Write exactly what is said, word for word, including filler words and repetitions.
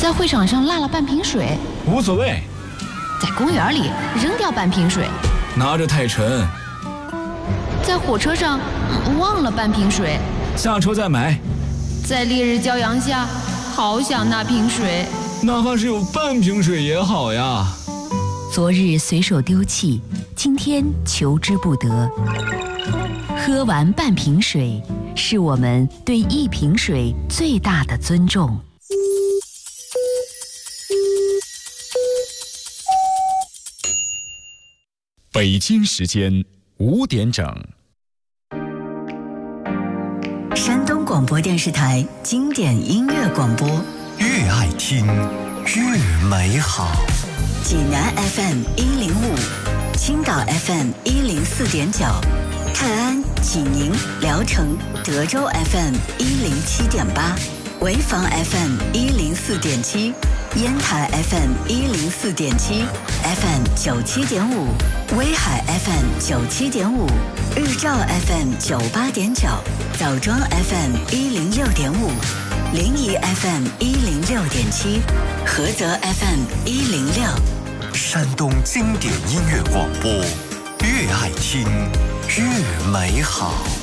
在会场上落了半瓶水， 无所谓； 在公园里扔掉半瓶水， 拿着太沉； 在火车上忘了半瓶水， 下车再买； 在烈日骄阳下，好想那瓶水， 哪怕是有半瓶水也好呀。 昨日随手丢弃，今天求之不得。喝完半瓶水，是我们对一瓶水最大的尊重。 北京时间五点整。 山东广播电视台经典音乐广播， 越爱听越美好。 济南 F M 一零五，青岛 F M 一零四点九，泰安、济宁、聊城、德州 F M 一零七点八，潍坊 F M 一零四点七，烟台 F M 一零四点七 ，F M 九七点五，威海 F M 九七点五，日照 F M 九八点九，枣庄 F M 一零六点五，临沂 F M 一零六点七，菏泽 F M 一零六。 山东经典音乐广播，越爱听越美好。